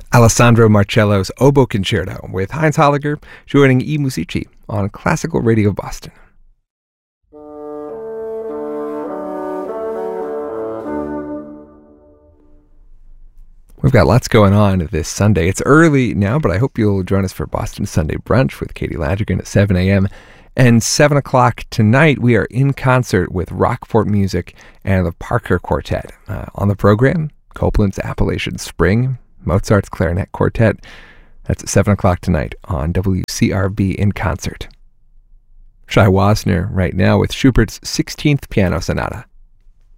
Alessandro Marcello's Oboe Concerto with Heinz Holliger joining eMusici on Classical Radio Boston. We've got lots going on this Sunday. It's early now, but I hope you'll join us for Boston Sunday Brunch with Katie Ladrigan at 7 a.m. And 7 o'clock tonight, we are in concert with Rockport Music and the Parker Quartet. On the program, Copland's Appalachian Spring, Mozart's Clarinet Quartet. That's at 7 o'clock tonight on WCRB in concert. Shai Wasner right now with Schubert's 16th Piano Sonata.